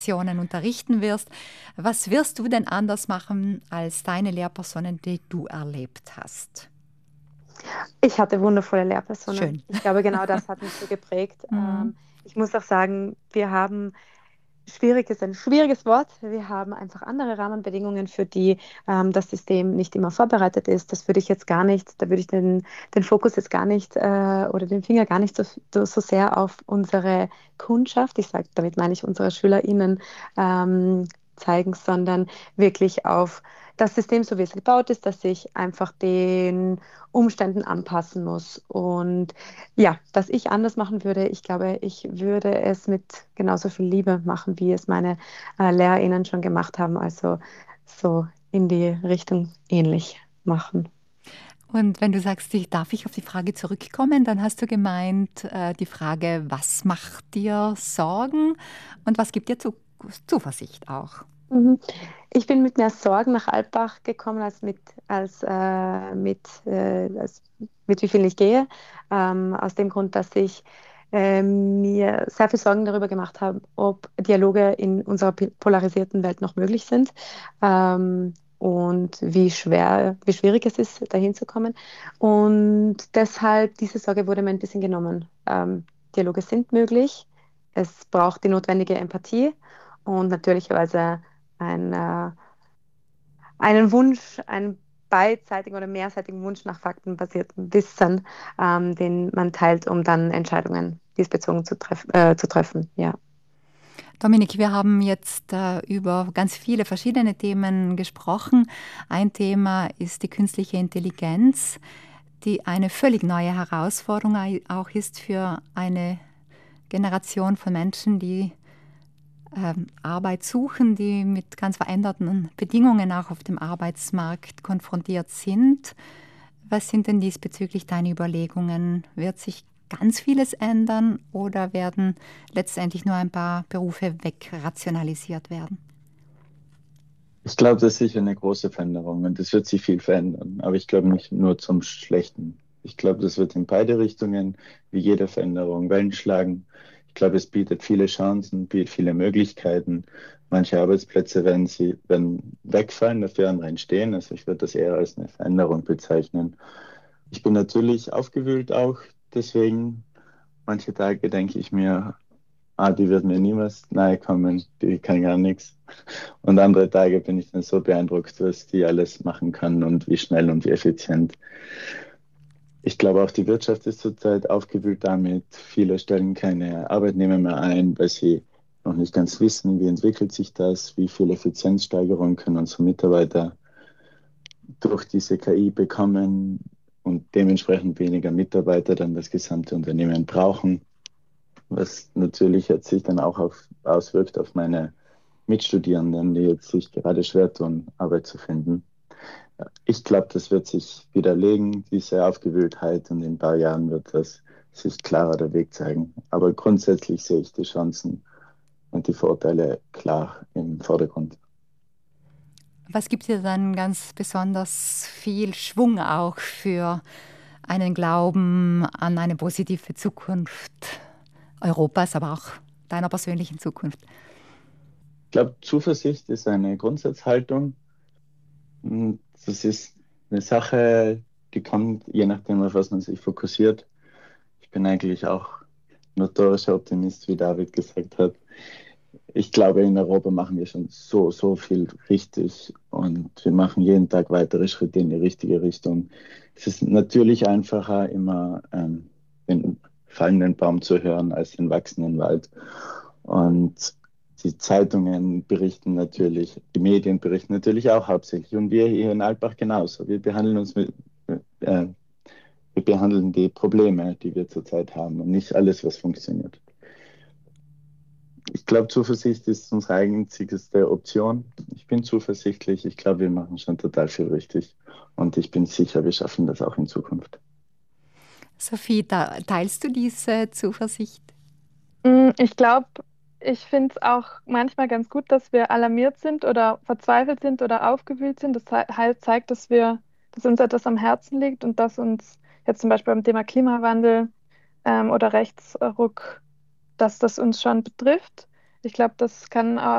unterrichten wirst. Was wirst du denn anders machen als deine Lehrpersonen, die du erlebt hast? Ich hatte wundervolle Lehrpersonen. Schön. Ich glaube, genau das hat mich so geprägt. Mhm. Ich muss auch sagen, wir haben, schwierig ist ein schwieriges Wort, wir haben einfach andere Rahmenbedingungen, für die das System nicht immer vorbereitet ist. Das würde ich jetzt gar nicht, da würde ich den Fokus jetzt gar nicht oder den Finger gar nicht so sehr auf unsere Kundschaft, ich sage, damit meine ich unsere SchülerInnen, zeigen, sondern wirklich auf das System, so wie es gebaut ist, dass sich einfach den Umständen anpassen muss. Und ja, was ich anders machen würde, ich glaube, ich würde es mit genauso viel Liebe machen, wie es meine LehrerInnen schon gemacht haben. Also so in die Richtung ähnlich machen. Und wenn du sagst, darf ich auf die Frage zurückkommen, dann hast du gemeint, die Frage, was macht dir Sorgen und was gibt dir Zuversicht auch? Mhm. Ich bin mit mehr Sorgen nach Alpbach gekommen, als mit wie viel ich gehe. Aus dem Grund, dass ich mir sehr viel Sorgen darüber gemacht habe, ob Dialoge in unserer polarisierten Welt noch möglich sind, und wie schwierig es ist, dahin zu kommen. Und deshalb, diese Sorge wurde mir ein bisschen genommen. Dialoge sind möglich. Es braucht die notwendige Empathie und natürlicherweise ein, einen Wunsch, einen beidseitigen oder mehrseitigen Wunsch nach faktenbasiertem Wissen, den man teilt, um dann Entscheidungen diesbezogen zu treffen. Ja. Dominik, wir haben jetzt über ganz viele verschiedene Themen gesprochen. Ein Thema ist die künstliche Intelligenz, die eine völlig neue Herausforderung auch ist für eine Generation von Menschen, die Arbeit suchen, die mit ganz veränderten Bedingungen auch auf dem Arbeitsmarkt konfrontiert sind. Was sind denn diesbezüglich deine Überlegungen? Wird sich ganz vieles ändern oder werden letztendlich nur ein paar Berufe wegrationalisiert werden? Ich glaube, das ist sicher eine große Veränderung und es wird sich viel verändern, aber ich glaube nicht nur zum Schlechten. Ich glaube, das wird in beide Richtungen, wie jede Veränderung, Wellen schlagen. Ich glaube, es bietet viele Chancen, bietet viele Möglichkeiten. Manche Arbeitsplätze werden wegfallen, dafür andere entstehen. Also ich würde das eher als eine Veränderung bezeichnen. Ich bin natürlich aufgewühlt auch, deswegen manche Tage denke ich mir, die wird mir niemals nahe kommen, die kann gar nichts. Und andere Tage bin ich dann so beeindruckt, was die alles machen kann und wie schnell und wie effizient. Ich glaube auch die Wirtschaft ist zurzeit aufgewühlt damit. Viele stellen keine Arbeitnehmer mehr ein, weil sie noch nicht ganz wissen, wie entwickelt sich das, wie viel Effizienzsteigerung können unsere Mitarbeiter durch diese KI bekommen und dementsprechend weniger Mitarbeiter dann das gesamte Unternehmen brauchen, was natürlich jetzt sich dann auch auswirkt auf meine Mitstudierenden, die jetzt sich gerade schwer tun, Arbeit zu finden. Ich glaube, das wird sich widerlegen, diese Aufgewühltheit, und in ein paar Jahren wird das sich klarer der Weg zeigen. Aber grundsätzlich sehe ich die Chancen und die Vorteile klar im Vordergrund. Was gibt dir dann ganz besonders viel Schwung auch für einen Glauben an eine positive Zukunft Europas, aber auch deiner persönlichen Zukunft? Ich glaube, Zuversicht ist eine Grundsatzhaltung. Das ist eine Sache, die kommt, je nachdem, auf was man sich fokussiert. Ich bin eigentlich auch notorischer Optimist, wie David gesagt hat. Ich glaube, in Europa machen wir schon so viel richtig und wir machen jeden Tag weitere Schritte in die richtige Richtung. Es ist natürlich einfacher, immer den fallenden Baum zu hören als den wachsenden Wald. Und die Zeitungen berichten natürlich, die Medien berichten natürlich auch hauptsächlich und wir hier in Altbach genauso. Äh, wir behandeln die Probleme, die wir zurzeit haben und nicht alles, was funktioniert. Ich glaube, Zuversicht ist unsere einzigste Option. Ich bin zuversichtlich. Ich glaube, wir machen schon total viel richtig. Und ich bin sicher, wir schaffen das auch in Zukunft. Sophie, teilst du diese Zuversicht? Ich glaube, ich finde es auch manchmal ganz gut, dass wir alarmiert sind oder verzweifelt sind oder aufgewühlt sind. Das halt zeigt, dass uns etwas am Herzen liegt und dass uns jetzt zum Beispiel beim Thema Klimawandel oder Rechtsruck, dass das uns schon betrifft. Ich glaube, das kann